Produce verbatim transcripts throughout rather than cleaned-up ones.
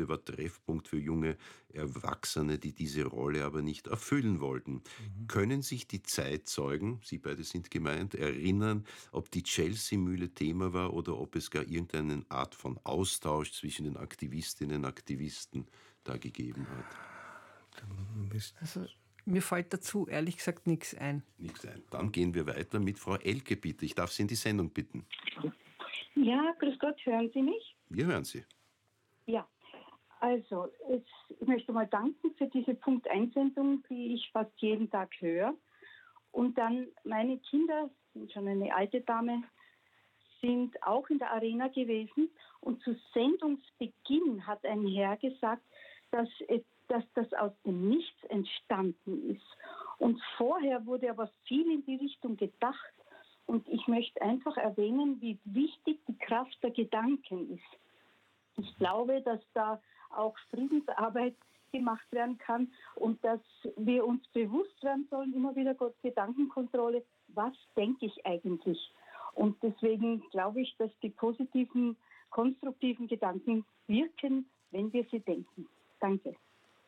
Schule war Treffpunkt für junge Erwachsene, die diese Rolle aber nicht erfüllen wollten. Mhm. Können sich die Zeitzeugen, Sie beide sind gemeint, erinnern, ob die Chelsea-Mühle Thema war oder ob es gar irgendeine Art von Austausch zwischen den Aktivistinnen und Aktivisten da gegeben hat? Also, mir fällt dazu ehrlich gesagt nichts ein. Nichts ein. Dann gehen wir weiter mit Frau Elke, bitte. Ich darf Sie in die Sendung bitten. Ja, grüß Gott, hören Sie mich? Wir hören Sie. Ja, also es, ich möchte mal danken für diese Punkt-Einsendung, die ich fast jeden Tag höre. Und dann meine Kinder, sind schon eine alte Dame, sind auch in der Arena gewesen. Und zu Sendungsbeginn hat ein Herr gesagt, dass, dass das aus dem Nichts entstanden ist. Und vorher wurde aber viel in die Richtung gedacht. Und ich möchte einfach erwähnen, wie wichtig die Kraft der Gedanken ist. Ich glaube, dass da auch Friedensarbeit gemacht werden kann und dass wir uns bewusst werden sollen, immer wieder Gott Gedankenkontrolle, was denke ich eigentlich? Und deswegen glaube ich, dass die positiven, konstruktiven Gedanken wirken, wenn wir sie denken. Danke.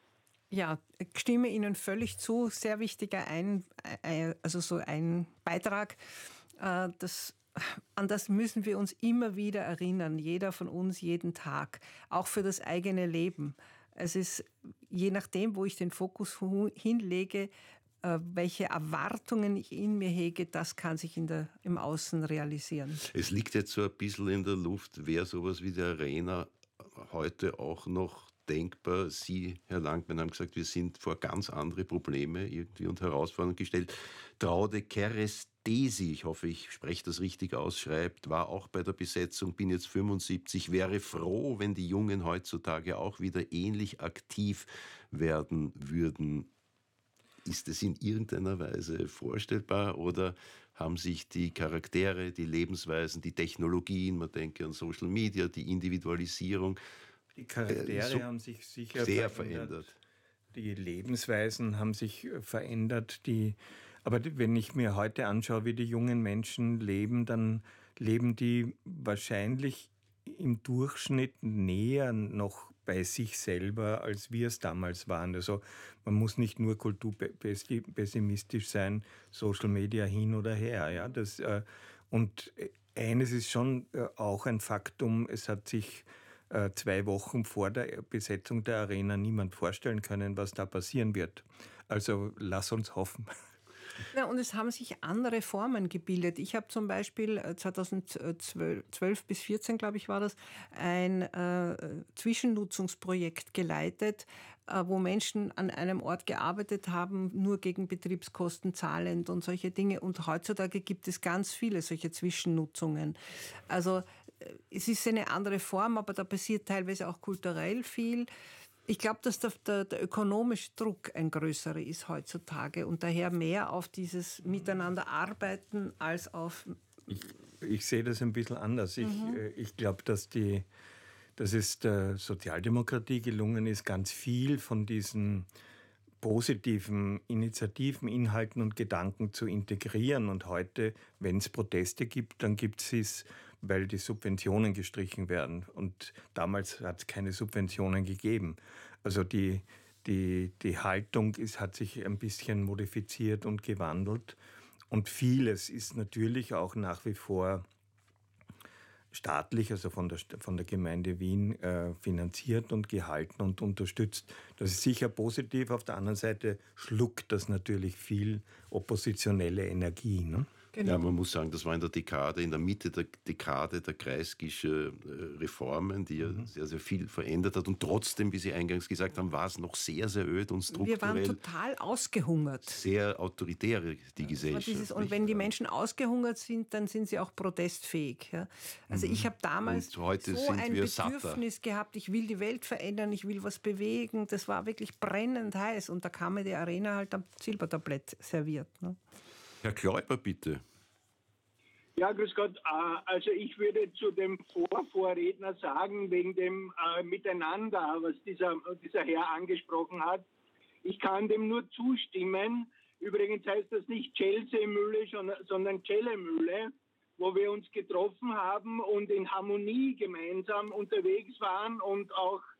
Ja, ich stimme Ihnen völlig zu. Sehr wichtiger ein, also so ein Beitrag. Das, an das müssen wir uns immer wieder erinnern, jeder von uns jeden Tag, auch für das eigene Leben. Es ist, je nachdem, wo ich den Fokus hinlege, welche Erwartungen ich in mir hege, das kann sich in der, im Außen realisieren. Es liegt jetzt so ein bisschen in der Luft, wäre sowas wie die Arena heute auch noch denkbar. Sie, Herr Langbein, haben gesagt, wir sind vor ganz andere Probleme irgendwie und Herausforderungen gestellt. Traude Kerestesi, ich hoffe, ich spreche das richtig aus, schreibt, war auch bei der Besetzung, bin jetzt fünfundsiebzig, wäre froh, wenn die Jungen heutzutage auch wieder ähnlich aktiv werden würden. Ist es in irgendeiner Weise vorstellbar oder haben sich die Charaktere, die Lebensweisen, die Technologien, man denke an Social Media, die Individualisierung, die Charaktere äh, so haben sich sicher sehr verändert. verändert. Die Lebensweisen haben sich verändert. Die, aber wenn ich mir heute anschaue, wie die jungen Menschen leben, dann leben die wahrscheinlich im Durchschnitt näher noch bei sich selber, als wir es damals waren. Also man muss nicht nur kulturpessimistisch sein, Social Media hin oder her. Ja, das, äh, und eines ist schon äh, auch ein Faktum, es hat sich äh, zwei Wochen vor der Besetzung der Arena niemand vorstellen können, was da passieren wird. Also lass uns hoffen. Ja, und es haben sich andere Formen gebildet. Ich habe zum Beispiel zweitausendzwölf bis vierzehn, glaube ich, war das, ein äh, Zwischennutzungsprojekt geleitet, äh, wo Menschen an einem Ort gearbeitet haben, nur gegen Betriebskosten zahlend und solche Dinge. Und heutzutage gibt es ganz viele solche Zwischennutzungen. Also es ist eine andere Form, aber da passiert teilweise auch kulturell viel. Ich glaube, dass der, der, der ökonomische Druck ein größerer ist heutzutage und daher mehr auf dieses Miteinander arbeiten als auf... Ich, ich sehe das ein bisschen anders. Ich, mhm. ich glaube, dass, die, dass es der Sozialdemokratie gelungen ist, ganz viel von diesen positiven Initiativen, Inhalten und Gedanken zu integrieren. Und heute, wenn es Proteste gibt, dann gibt es es, weil die Subventionen gestrichen werden. Und damals hat es keine Subventionen gegeben. Also die, die, die Haltung ist, hat sich ein bisschen modifiziert und gewandelt. Und vieles ist natürlich auch nach wie vor staatlich, also von der, von der Gemeinde Wien äh, finanziert und gehalten und unterstützt. Das ist sicher positiv. Auf der anderen Seite schluckt das natürlich viel oppositionelle Energie. Ne? Genau. Ja, man muss sagen, das war in der Dekade, in der Mitte der Dekade der Kreisky'sche Reformen, die ja mhm. sehr, sehr viel verändert hat. Und trotzdem, wie Sie eingangs gesagt haben, war es noch sehr, sehr öd und strukturell. Wir waren total ausgehungert. Sehr autoritär, die Gesellschaft. Dieses, und wenn die Menschen ausgehungert sind, dann sind sie auch protestfähig. Ja. Also mhm. ich habe damals so ein Bedürfnis satter. gehabt, ich will die Welt verändern, ich will was bewegen. Das war wirklich brennend heiß. Und da kam mir die Arena halt am Silbertablett serviert. Ne? Herr Kläuber, bitte. Ja, grüß Gott. Also ich würde zu dem Vorvorredner sagen, wegen dem äh, Miteinander, was dieser, dieser Herr angesprochen hat. Ich kann dem nur zustimmen. Übrigens heißt das nicht Chelsea-Mühle, sondern Celle-Mühle, wo wir uns getroffen haben und in Harmonie gemeinsam unterwegs waren und auch